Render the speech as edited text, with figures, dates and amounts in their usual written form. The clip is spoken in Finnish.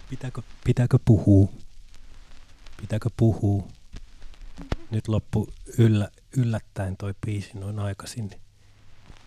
Pitääkö puhua? Pitääkö puhua? Nyt loppu yllättäen toi biisi noin aikaisin. Niin